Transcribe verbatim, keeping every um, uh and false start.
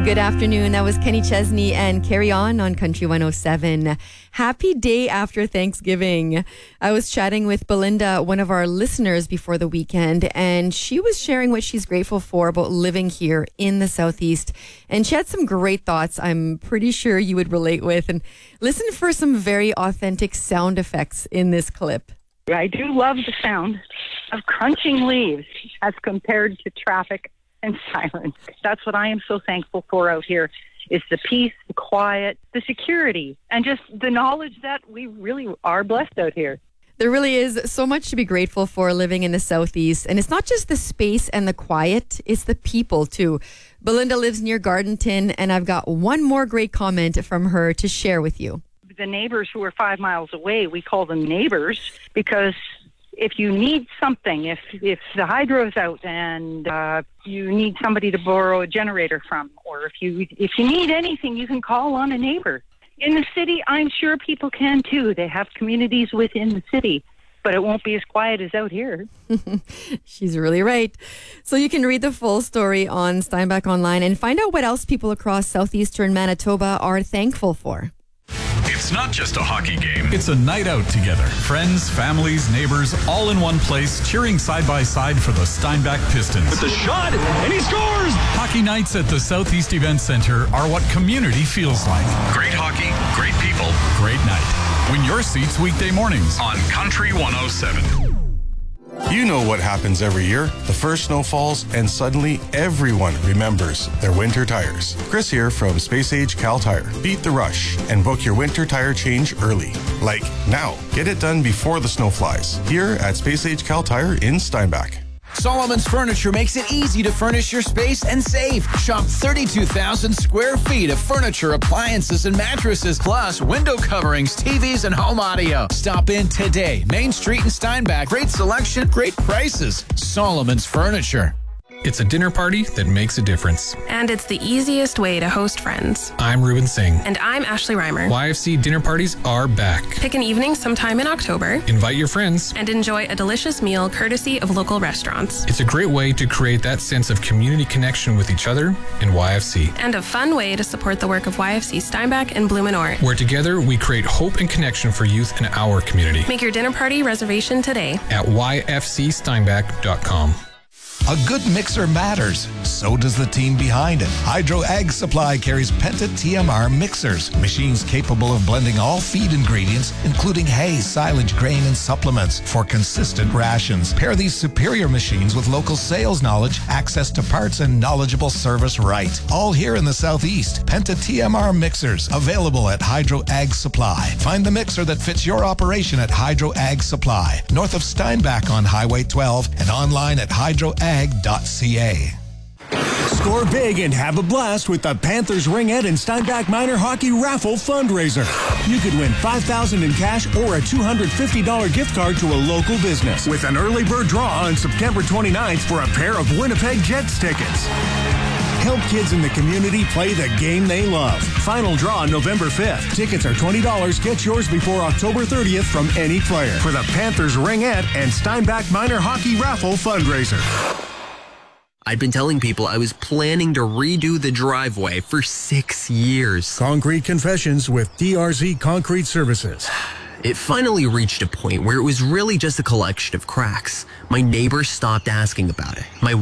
Good afternoon. That was Kenny Chesney and Carry On on Country one oh seven. Happy day after Thanksgiving. I was chatting with Belinda, one of our listeners, before the weekend, and she was sharing what she's grateful for about living here in the Southeast. And she had some great thoughts I'm pretty sure you would relate with. And listen for some very authentic sound effects in this clip. I do love the sound of crunching leaves as compared to traffic and silence. That's what I am so thankful for out here, is the peace, the quiet, the security, and just the knowledge that we really are blessed out here. There really is so much to be grateful for living in the Southeast. And it's not just the space and the quiet, it's the people too. Belinda lives near Gardenton, and I've got one more great comment from her to share with you. The neighbors who are five miles away, we call them neighbors because if you need something, if if the hydro's out and uh, you need somebody to borrow a generator from, or if you if you need anything, you can call on a neighbor. In the city, I'm sure people can too. They have communities within the city, but it won't be as quiet as out here. She's really right. So you can read the full story on Steinbach Online and find out what else people across southeastern Manitoba are thankful for. It's not just a hockey game. It's a night out together. Friends, families, neighbors, all in one place, cheering side by side for the Steinbach Pistons. With the shot, and he scores! Hockey nights at the Southeast Event Center are what community feels like. Great hockey, great people, great night. Win your seats weekday mornings on Country one oh seven. You know what happens every year. The first snow falls, and suddenly everyone remembers their winter tires. Chris here from Space Age Cal Tire. Beat the rush and book your winter tire change early. Like now. Get it done before the snow flies. Here at Space Age Cal Tire in Steinbach. Solomon's Furniture makes it easy to furnish your space and save. Shop thirty-two thousand square feet of furniture, appliances, and mattresses, plus window coverings, T Vs, and home audio. Stop in today. Main Street in Steinbach. Great selection, great prices. Solomon's Furniture. It's a dinner party that makes a difference. And it's the easiest way to host friends. I'm Ruben Singh. And I'm Ashley Reimer. Y F C dinner parties are back. Pick an evening sometime in October. Invite your friends. And enjoy a delicious meal courtesy of local restaurants. It's a great way to create that sense of community connection with each other and Y F C. And a fun way to support the work of Y F C Steinbach and Blumenort. Where together we create hope and connection for youth in our community. Make your dinner party reservation today at y f c steinbach dot com. A good mixer matters. So does the team behind it. Hydro Ag Supply carries Penta T M R mixers, machines capable of blending all feed ingredients, including hay, silage, grain, and supplements for consistent rations. Pair these superior machines with local sales knowledge, access to parts, and knowledgeable service right. All here in the Southeast. Penta T M R mixers, available at Hydro Ag Supply. Find the mixer that fits your operation at Hydro Ag Supply, north of Steinbach on Highway twelve, and online at hydro ag dot c a. Score big and have a blast with the Panthers Ringette and Steinbach Minor Hockey Raffle fundraiser. You could win five thousand dollars in cash or a two hundred fifty dollars gift card to a local business with an early bird draw on September twenty-ninth for a pair of Winnipeg Jets tickets. Help kids in the community play the game they love. Final draw November fifth. Tickets are twenty dollars. Get yours before October thirtieth from any player for the Panthers Ringette and Steinbach Minor Hockey Raffle fundraiser. I'd been telling people I was planning to redo the driveway for six years. Concrete Confessions with D R Z Concrete Services. It finally reached a point where it was really just a collection of cracks. My neighbors stopped asking about it. My